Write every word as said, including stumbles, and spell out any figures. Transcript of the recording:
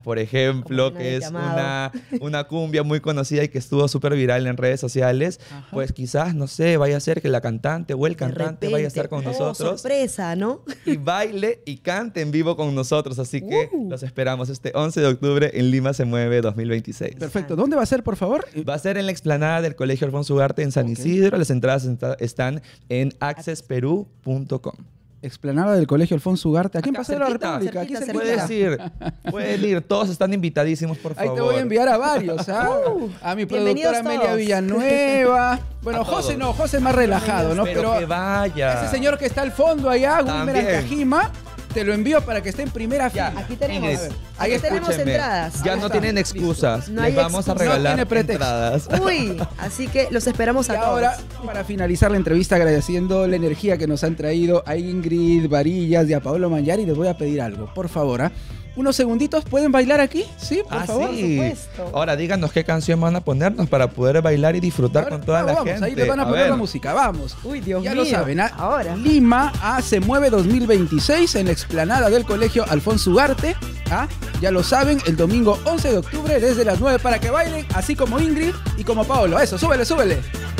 por ejemplo, que es una, una cumbia muy conocida y que estuvo súper viral en redes sociales. Ajá. Pues quizás, no sé, vaya a ser que la cantante o el cantante repente, vaya a estar con oh, nosotros. Sorpresa, ¿no? Y baile y cante en vivo con nosotros. Así que uh. los esperamos este once de octubre en Lima Se Mueve dos mil veintiséis. Perfecto. ¿Dónde va a ser, por favor? Va a ser en la explanada del Colegio Alfonso Ugarte en San okay. Isidro. Las entradas están en access peru punto com. Explanada del Colegio Alfonso Ugarte, aquí en Paseo de la República. Aquí se puede ir, pueden ir, todos están invitadísimos, por favor. Ahí te voy a enviar a varios, ¿ah? Uh, a mi productora Amelia Villanueva. Bueno, José no, José es más relajado, ¿no? Pero, Pero que vaya. Ese señor que está al fondo allá, Wilmer Ancajima, te lo envío para que esté en primera fila. Aquí tenemos, es, aquí tenemos entradas. Ya Ahí no está. tienen excusas. No Les vamos excusa. a regalar no entradas. Uy, así que los esperamos a y todos. Ahora, para finalizar la entrevista, agradeciendo la energía que nos han traído a Ingrid Varillas y a Paolo Mangiari, les voy a pedir algo, por favor, ¿ah? ¿eh? Unos segunditos, ¿pueden bailar aquí? Sí, por ah, favor. Sí. Por supuesto. Ahora díganos qué canción van a ponernos para poder bailar y disfrutar Ahora, con toda vamos, la vamos, gente. Ahí les van a, a poner ver. la música, vamos. Uy, Dios ya mío. Ya lo saben, ¿ah? Ahora. Lima ah, Se Mueve dos mil veintiséis en la explanada del Colegio Alfonso Ugarte. ¿ah? Ya lo saben, el domingo once de octubre desde las nueve para que bailen, así como Ingrid y como Paolo. Eso, súbele, súbele.